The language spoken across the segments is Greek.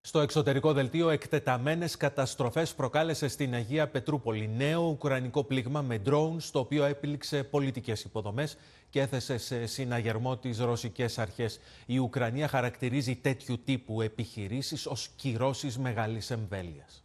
Στο εξωτερικό δελτίο, εκτεταμένες καταστροφές προκάλεσε στην Αγία Πετρούπολη νέο ουκρανικό πλήγμα με drones, το οποίο έπληξε πολιτικές υποδομές και έθεσε σε συναγερμό τις ρωσικές αρχές. Η Ουκρανία χαρακτηρίζει τέτοιου τύπου επιχειρήσεις ως κυρώσεις μεγάλης εμβέλειας.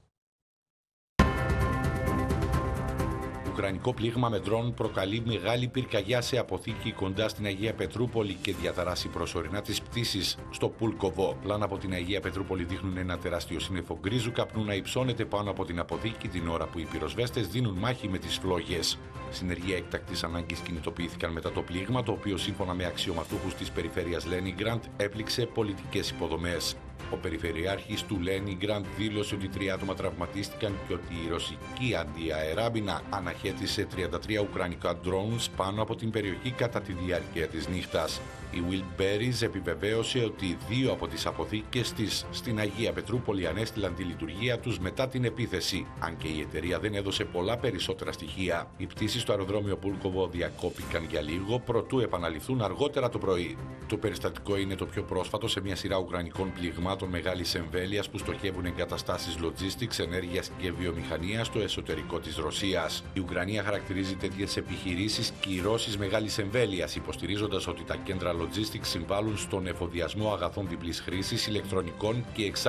Ουκρανικό πλήγμα με ντρόν προκαλεί μεγάλη πυρκαγιά σε αποθήκη κοντά στην Αγία Πετρούπολη και διαταράσσει προσωρινά τις πτήσεις στο Πουλκοβό. Πλάνα από την Αγία Πετρούπολη δείχνουν ένα τεράστιο σύννεφο γκρίζου καπνού να υψώνεται πάνω από την αποθήκη την ώρα που οι πυροσβέστες δίνουν μάχη με τις φλόγες. Συνεργεία έκτακτης ανάγκης κινητοποιήθηκαν μετά το πλήγμα, το οποίο σύμφωνα με αξιωματούχους της περιφέρειας Λένιγκραντ έπληξε πολιτικές υποδομές. Ο περιφερειάρχης του Λένιγκραντ δήλωσε ότι 3 άτομα τραυματίστηκαν και ότι η ρωσική αντιαεράμινα αναχέτησε 33 ουκρανικά drones πάνω από την περιοχή κατά τη διάρκεια της νύχτας. Η Wildberries επιβεβαίωσε ότι 2 από τις αποθήκες της στην Αγία Πετρούπολη ανέστηλαν τη λειτουργία τους μετά την επίθεση, αν και η εταιρεία δεν έδωσε πολλά περισσότερα στοιχεία. Οι πτήσεις στο αεροδρόμιο Πούλκοβο διακόπηκαν για λίγο προτού επαναληφθούν αργότερα το πρωί. Το περιστατικό είναι το πιο πρόσφατο σε μια σειρά ουκρανικών πληγμάτων μεγάλης εμβέλειας που στοχεύουν εγκαταστάσεις logistics, ενέργειας και βιομηχανίας στο εσωτερικό της Ρωσίας. Η Ουκρανία χαρακτηρίζει τέτοιες επιχειρήσεις κυρώσεις μεγάλης εμβέλειας, υποστηρίζοντας ότι τα κέντρα logistics συμβάλλουν στον εφοδιασμό αγαθών διπλής χρήσης, ηλεκτρονικών και